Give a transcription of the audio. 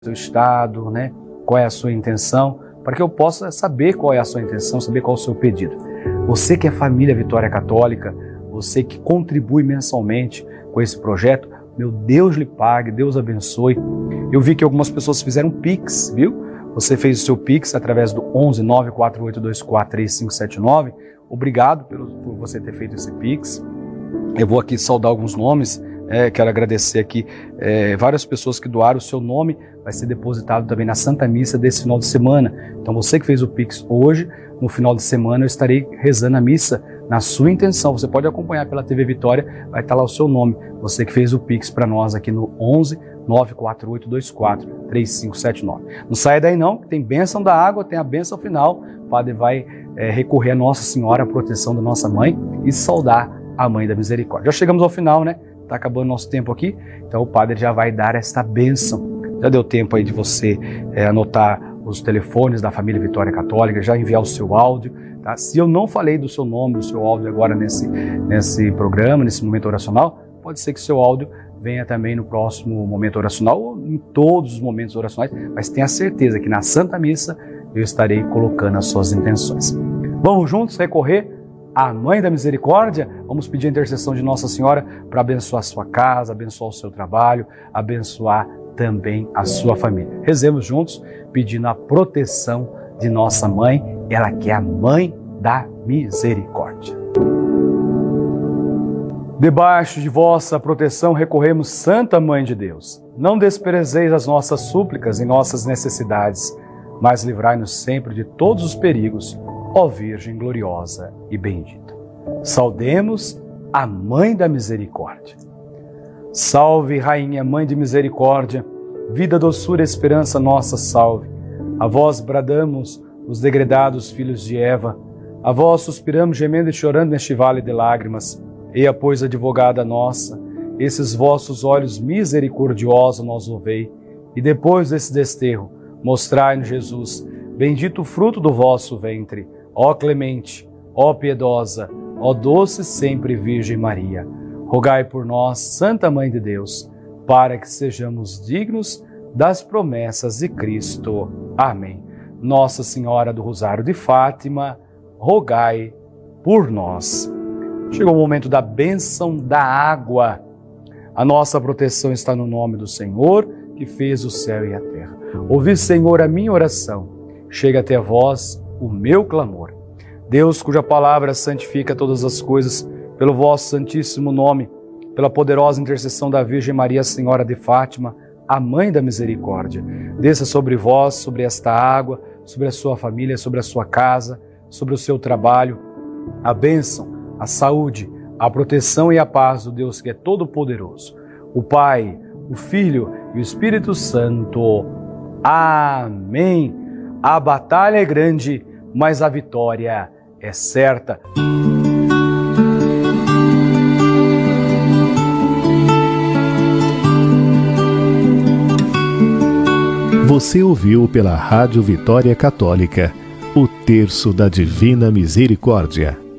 seu estado, né? Qual é a sua intenção, para que eu possa saber qual é a sua intenção, saber qual é o seu pedido. Você que é família Vitória Católica, você que contribui mensalmente com esse projeto, meu Deus lhe pague, Deus abençoe. Eu vi que algumas pessoas fizeram Pix, viu? Você fez o seu Pix através do 11 94824 3579. Obrigado por você ter feito esse Pix. Eu vou aqui saudar alguns nomes. Quero agradecer aqui várias pessoas que doaram. O seu nome vai ser depositado também na Santa Missa desse final de semana. Então você que fez o Pix hoje, no final de semana eu estarei rezando a missa na sua intenção. Você pode acompanhar pela TV Vitória, vai estar lá o seu nome. Você que fez o Pix para nós aqui no 11 94824 3579. Não saia daí não, tem bênção da água, tem a bênção final. O padre vai recorrer a Nossa Senhora, a proteção da nossa mãe e saudar a Mãe da Misericórdia. Já chegamos ao final, né? Está acabando nosso tempo aqui, então o padre já vai dar esta bênção. Já deu tempo aí de você anotar os telefones da família Vitória Católica, já enviar o seu áudio. Tá? Se eu não falei do seu nome, do seu áudio agora nesse programa, nesse momento oracional, pode ser que o seu áudio venha também no próximo momento oracional ou em todos os momentos oracionais, mas tenha certeza que na Santa Missa eu estarei colocando as suas intenções. Vamos juntos recorrer à Mãe da Misericórdia? Vamos pedir a intercessão de Nossa Senhora para abençoar a sua casa, abençoar o seu trabalho, abençoar também a sua família. Rezemos juntos, pedindo a proteção de nossa Mãe, ela que é a Mãe da Misericórdia. Debaixo de vossa proteção recorremos, Santa Mãe de Deus. Não desprezeis as nossas súplicas e nossas necessidades, mas livrai-nos sempre de todos os perigos, ó Virgem gloriosa e bendita. Saudemos a Mãe da Misericórdia. Salve, Rainha, Mãe de Misericórdia, vida, doçura e esperança nossa, salve. A vós bradamos, os degredados filhos de Eva, a vós suspiramos, gemendo e chorando neste vale de lágrimas. Eia, pois, advogada nossa, esses vossos olhos misericordiosos nos ouvei, e depois desse desterro, mostrai-nos Jesus, bendito o fruto do vosso ventre, ó clemente, ó piedosa, ó doce sempre Virgem Maria. Rogai por nós, Santa Mãe de Deus, para que sejamos dignos das promessas de Cristo. Amém. Nossa Senhora do Rosário de Fátima, rogai por nós. Chegou o momento da bênção da água. A nossa proteção está no nome do Senhor, que fez o céu e a terra. Ouvi, Senhor, a minha oração. Chega até vós o meu clamor. Deus, cuja palavra santifica todas as coisas, pelo vosso santíssimo nome, pela poderosa intercessão da Virgem Maria, Senhora de Fátima, a Mãe da Misericórdia, desça sobre vós, sobre esta água, sobre a sua família, sobre a sua casa, sobre o seu trabalho, a bênção, a saúde, a proteção e a paz do Deus que é todo-poderoso, o Pai, o Filho e o Espírito Santo. Amém. A batalha é grande, mas a vitória é certa. Você ouviu pela Rádio Vitória Católica o Terço da Divina Misericórdia.